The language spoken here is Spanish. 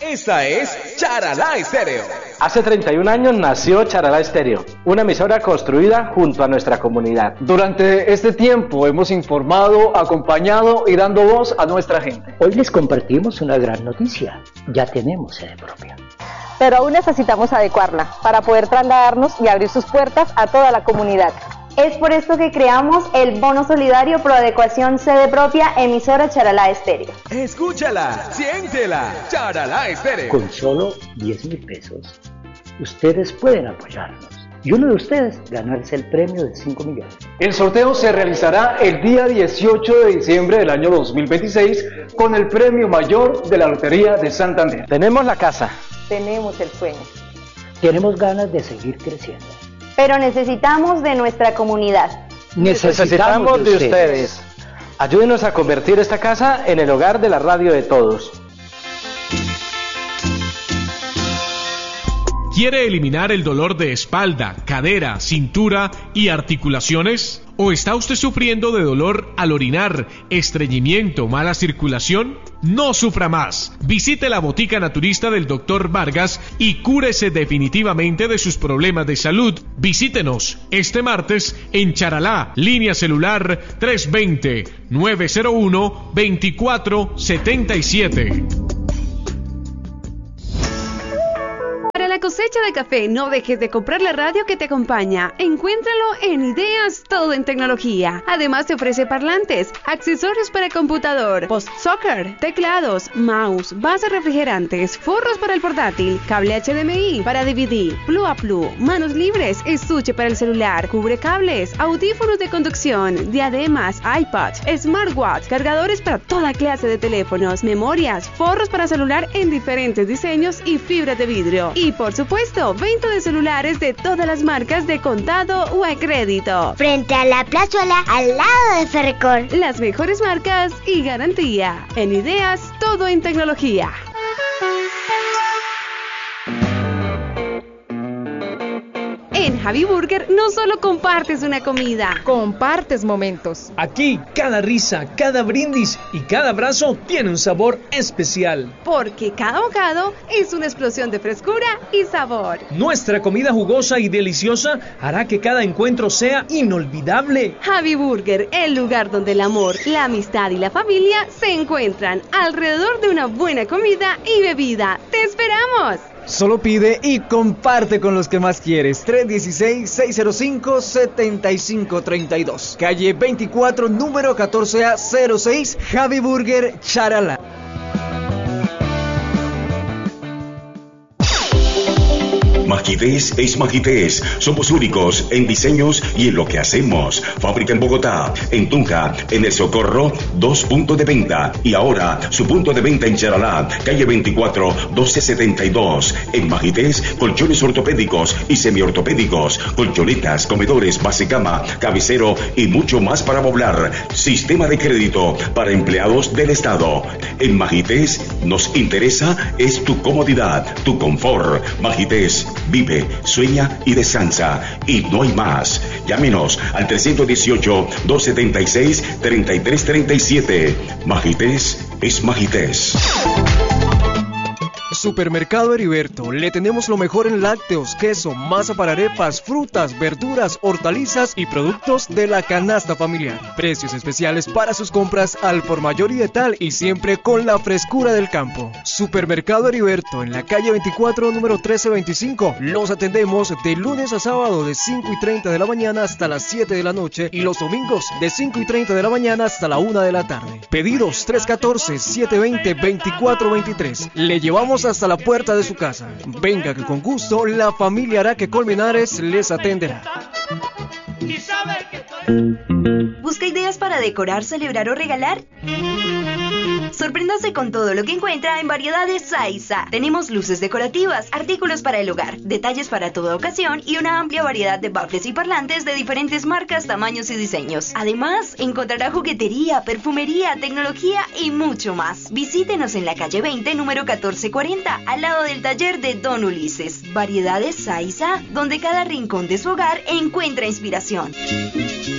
Esta es Charalá Estéreo. Hace 31 años nació Charalá Estéreo, una emisora construida junto a nuestra comunidad. Durante este tiempo hemos informado, acompañado y dando voz a nuestra gente. Hoy les compartimos una gran noticia. Ya tenemos sede propia. Pero aún necesitamos adecuarla para poder trasladarnos y abrir sus puertas a toda la comunidad. Es por esto que creamos el Bono Solidario Pro Adecuación Sede Propia, emisora Charalá Estéreo. Escúchala, siéntela, Charalá Estéreo. Con solo 10,000 pesos, ustedes pueden apoyarnos. Y uno de ustedes ganarse el premio de 5 millones. El sorteo se realizará el día 18 de diciembre del año 2026 con el premio mayor de la Lotería de Santander. Tenemos la casa. Tenemos el sueño. Tenemos ganas de seguir creciendo. Pero necesitamos de nuestra comunidad. Necesitamos de ustedes. Ayúdenos a convertir esta casa en el hogar de la radio de todos. ¿Quiere eliminar el dolor de espalda, cadera, cintura y articulaciones? ¿O está usted sufriendo de dolor al orinar, estreñimiento, mala circulación? No sufra más. Visite la botica naturista del Dr. Vargas y cúrese definitivamente de sus problemas de salud. Visítenos este martes en Charalá, línea celular 320-901-2477. Para la cosecha de café, no dejes de comprar la radio que te acompaña. Encuéntralo en Ideas Todo en Tecnología. Además te ofrece parlantes, accesorios para computador, post-soccer, teclados, mouse, bases refrigerantes, forros para el portátil, cable HDMI para DVD, Blue a Blue, manos libres, estuche para el celular, cubrecables, audífonos de conducción, diademas, iPad, smartwatch, cargadores para toda clase de teléfonos, memorias, forros para celular en diferentes diseños y fibras de vidrio. Y por supuesto, venta de celulares de todas las marcas de contado o a crédito. Frente a la plazuela, al lado de Ferrecor. Las mejores marcas y garantía. En Ideas, todo en tecnología. En Javi Burger no solo compartes una comida, compartes momentos. Aquí cada risa, cada brindis y cada abrazo tiene un sabor especial. Porque cada bocado es una explosión de frescura y sabor. Nuestra comida jugosa y deliciosa hará que cada encuentro sea inolvidable. Javi Burger, el lugar donde el amor, la amistad y la familia se encuentran alrededor de una buena comida y bebida. ¡Te esperamos! Solo pide y comparte con los que más quieres. 316-605-7532. Calle 24, número 14A06, Javi Burger, Charalá. Magidés es Magidés. Somos únicos en diseños y en lo que hacemos. Fábrica en Bogotá, en Tunja, en El Socorro, 2 puntos de venta. Y ahora, su punto de venta en Charalá, calle 24, 1272. En Magidés, colchones ortopédicos y semiortopédicos, colchonetas, comedores, base cama, cabecero y mucho más para moblar. Sistema de crédito para empleados del Estado. En Magidés, nos interesa es tu comodidad, tu confort. Magidés. Vive, sueña y descansa. Y no hay más. Llámenos al 318-276-3337. Magidés es Magidés. Supermercado Heriberto, le tenemos lo mejor en lácteos, queso, masa para arepas, frutas, verduras, hortalizas y productos de la canasta familiar. Precios especiales para sus compras al por mayor y de tal y siempre con la frescura del campo. Supermercado Heriberto, en la calle 24, número 1325. Los atendemos de lunes a sábado de 5:30 de la mañana hasta las 7 de la noche y los domingos de 5:30 de la mañana hasta la 1 de la tarde. Pedidos 314-720-2423. Le llevamos hasta la puerta de su casa. Venga que con gusto la familia Araque Colmenares les atenderá. ¿Busca ideas para decorar, celebrar o regalar? Sorpréndase con todo lo que encuentra en Variedades Saiza. Tenemos luces decorativas, artículos para el hogar, detalles para toda ocasión y una amplia variedad de baffles y parlantes de diferentes marcas, tamaños y diseños. Además, encontrará juguetería, perfumería, tecnología y mucho más. Visítenos en la calle 20, número 1440, al lado del taller de Don Ulises. Variedades Saiza, donde cada rincón de su hogar encuentra inspiración.